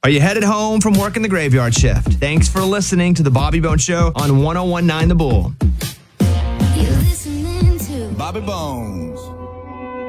Are you headed home from working the graveyard shift? Thanks for listening to the Bobby Bones Show on 101.9 The Bull. You're listening to Bobby Bones.